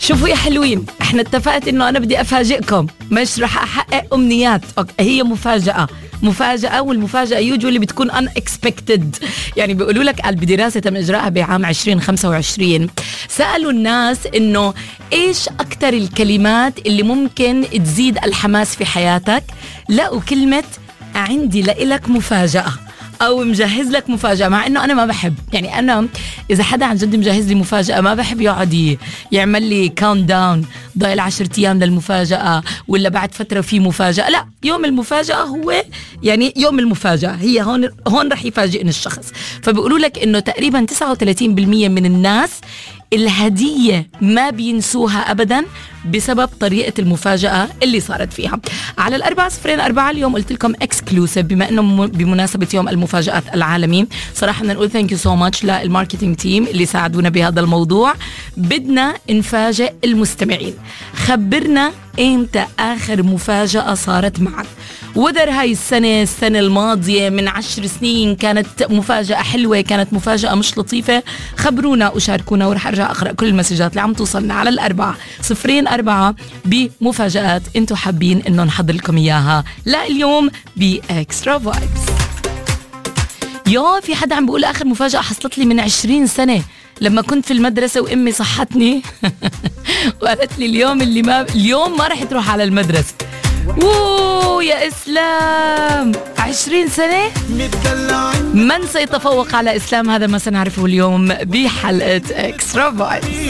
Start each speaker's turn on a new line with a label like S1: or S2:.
S1: شوفوا يا حلوين، احنا اتفقت انه انا بدي افاجئكم، مش رح احقق امنيات. هي مفاجأة، والمفاجأة يوجولي بتكون unexpected. يعني بيقولوا لك بدراسة تم إجراءها بعام 2025 سألوا الناس إنه إيش أكتر الكلمات اللي ممكن تزيد الحماس في حياتك. لقوا كلمة عندي لإلك مفاجأة أو مجهز لك مفاجأة، مع إنه أنا ما بحب. يعني أنا إذا حدا عن جد مجهز لي مفاجأة ما بحب يقعد يعمل لي كاونت داون، ضايل 10 أيام للمفاجأة ولا بعد فترة في مفاجأة. لا، يوم المفاجأة هو يعني يوم المفاجأة، هي هون رح يفاجئني الشخص. فبيقولوا لك إنه تقريبا 39% من الناس الهدية ما بينسوها أبدا بسبب طريقة المفاجأة اللي صارت فيها. على 404 اليوم قلت لكم اكسكلوسيف بما أنه بمناسبة يوم المفاجآت العالمي. صراحة بدنا نقول ثانك يو سو ماتش للماركتينج تيم اللي ساعدونا بهذا الموضوع. بدنا نفاجئ المستمعين، خبرنا إمتى آخر مفاجأة صارت معك، ودر هاي السنة الماضية من 10 سنين كانت مفاجأة حلوة، كانت مفاجأة مش لطيفة. خبرونا وشاركونا ورح أرجع أقرأ كل المسجات اللي عم توصلنا على 404 بمفاجآت انتو حابين إنه نحضر لكم إياها لا اليوم بإكسترا فايبس. في حدا عم بيقول آخر مفاجأة حصلت لي من 20 سنة لما كنت في المدرسة وأمي صحتني وقالت لي اليوم ما رح تروح على المدرسة. يا إسلام، 20 سنة من سيتفوق على إسلام؟ هذا ما سنعرفه اليوم بحلقة إكسترا فايبس.